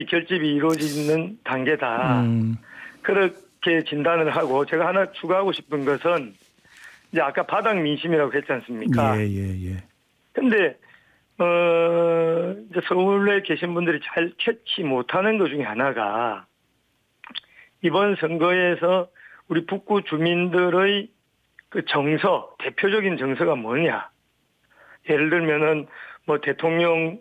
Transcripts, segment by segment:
결집이 이루어지는 단계다. 그렇게 진단을 하고 제가 하나 추가하고 싶은 것은 이제 아까 바닥 민심이라고 했지 않습니까? 예. 근데 이제 서울에 계신 분들이 잘 캐치 못하는 것 중에 하나가 이번 선거에서 우리 북구 주민들의 그 정서, 대표적인 정서가 뭐냐? 예를 들면은 뭐 대통령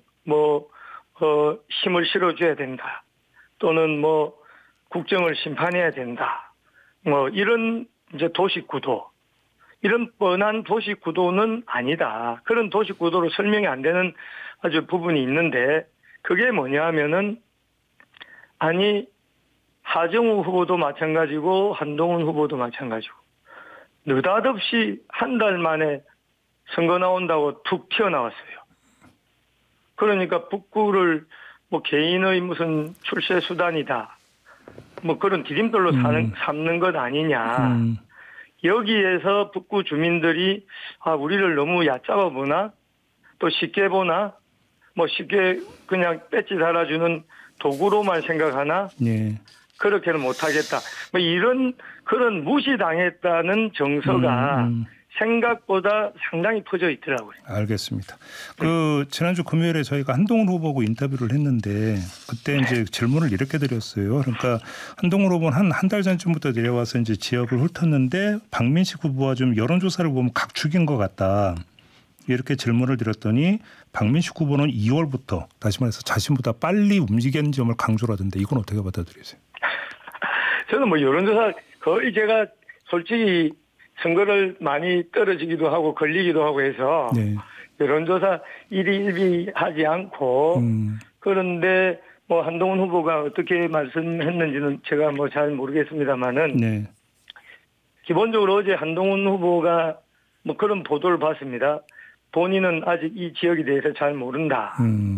힘을 실어줘야 된다. 또는 뭐 국정을 심판해야 된다. 뭐 이런 이제 도시 구도. 이런 뻔한 도시 구도는 아니다. 그런 도시 구도로 설명이 안 되는 아주 부분이 있는데 그게 뭐냐 하면은 아니 하정우 후보도 마찬가지고 한동훈 후보도 마찬가지고 느닷없이 한 달 만에 선거 나온다고 툭 튀어나왔어요. 그러니까 북구를 뭐 개인의 무슨 출세 수단이다. 뭐 그런 디딤돌로 삼는 것 아니냐. 여기에서 북구 주민들이 우리를 너무 얕잡아 보나? 또 쉽게 보나? 뭐 쉽게 그냥 배지 달아주는 도구로만 생각하나? 예. 그렇게는 못하겠다. 뭐 이런 그런 무시당했다는 정서가 생각보다 상당히 퍼져 있더라고요. 알겠습니다. 지난주 금요일에 저희가 한동훈 후보하고 인터뷰를 했는데 그때 이제 질문을 이렇게 드렸어요. 그러니까 한동훈 후보는 한 달 전쯤부터 내려와서 이제 지역을 훑었는데 박민식 후보와 좀 여론조사를 보면 각축인 것 같다. 이렇게 질문을 드렸더니 박민식 후보는 2월부터 다시 말해서 자신보다 빨리 움직이는 점을 강조를 하던데 이건 어떻게 받아들이세요? 저는 뭐 여론조사 거의 제가 솔직히 선거를 많이 떨어지기도 하고 걸리기도 하고 해서 네. 여론조사 일희일비하지 않고 그런데 뭐 한동훈 후보가 어떻게 말씀했는지는 제가 뭐 잘 모르겠습니다만은 네. 기본적으로 어제 한동훈 후보가 뭐 그런 보도를 봤습니다. 본인은 아직 이 지역에 대해서 잘 모른다.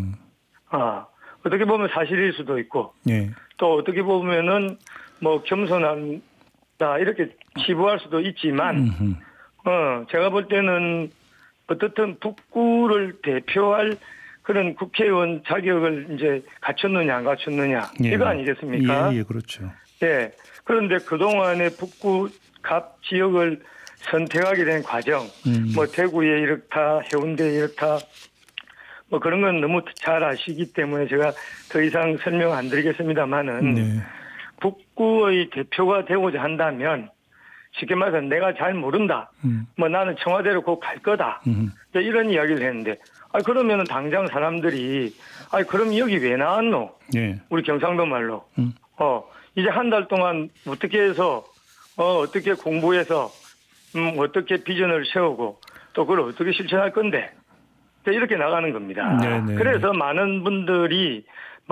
어떻게 보면 사실일 수도 있고 네. 또 어떻게 보면은 뭐 겸손하다 이렇게 치부할 수도 있지만 제가 볼 때는 어떻든 북구를 대표할 그런 국회의원 자격을 이제 갖췄느냐 안 갖췄느냐 이거 아니겠습니까? 예, 그렇죠. 예. 그런데 그동안에 북구 갑 지역을 선택하게 된 과정, 뭐 대구에 이렇다, 해운대에 이렇다, 뭐 그런 건 너무 잘 아시기 때문에 제가 더 이상 설명 안 드리겠습니다만은 네. 북구의 대표가 되고자 한다면 쉽게 말해서 내가 잘 모른다. 뭐 나는 청와대로 꼭 갈 거다. 이런 이야기를 했는데, 그러면은 당장 사람들이, 그럼 여기 왜 나왔노? 네. 우리 경상도 말로. 이제 한 달 동안 어떻게 해서, 어떻게 공부해서, 어떻게 비전을 세우고, 또 그걸 어떻게 실천할 건데. 이렇게 나가는 겁니다. 네네. 그래서 많은 분들이,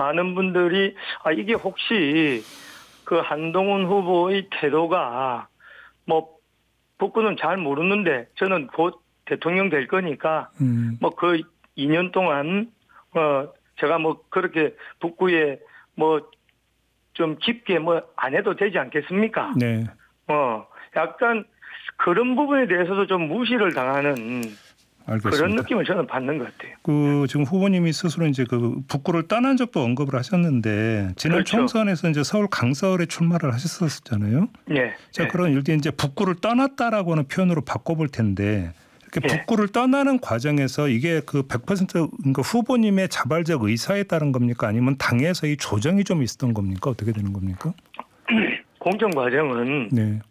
이게 혹시 그 한동훈 후보의 태도가 뭐 북구는 잘 모르는데 저는 곧 대통령 될 거니까 뭐 그 2년 동안 제가 뭐 그렇게 북구에 뭐 좀 깊게 뭐 안 해도 되지 않겠습니까? 네. 약간 그런 부분에 대해서도 좀 무시를 당하는 알겠습니다. 그런 느낌을 저는 받는 것 같아요. 지금 후보님이 스스로 이제 북구를 떠난 적도 언급을 하셨는데 지난 그렇죠. 총선에서 이제 서울 강서울에 출마를 하셨었잖아요. 네. 자, 그런 일대 이제 북구를 떠났다라고 하는 표현으로 바꿔볼 텐데 이렇게 북구를 떠나는 과정에서 이게 100% 그러니까 후보님의 자발적 의사에 따른 겁니까? 아니면 당에서의 조정이 좀 있었던 겁니까? 어떻게 되는 겁니까? 공천 과정은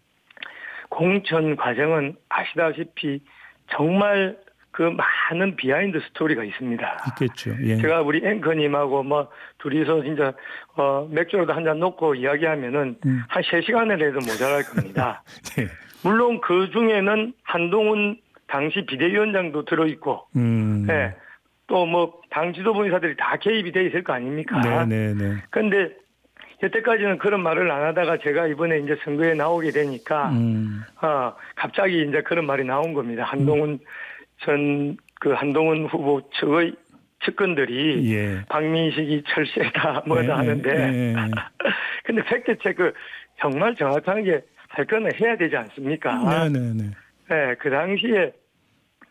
아시다시피 정말 그 많은 비하인드 스토리가 있습니다. 있겠죠. 예. 제가 우리 앵커님하고 뭐 둘이서 진짜 맥주라도 한 잔 놓고 이야기하면은 한 3시간이라도 모자랄 겁니다. 네. 물론 그 중에는 한동훈 당시 비대위원장도 들어있고, 네. 또 뭐 당 지도부 인사들이 다 개입이 돼 있을 거 아닙니까? 네네네. 그런데 여태까지는 그런 말을 안 하다가 제가 이번에 이제 선거에 나오게 되니까, 갑자기 이제 그런 말이 나온 겁니다. 한동훈 한동훈 후보 측의 측근들이 박민식이 철새다 뭐다 하는데, 근데 팩트 체크 정말 정확하게 할 거는 해야 되지 않습니까? 네네네. 네, 그 당시에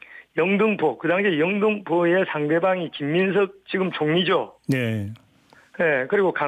영등포의 상대방이 김민석 지금 총리죠. 네. 예, 그리고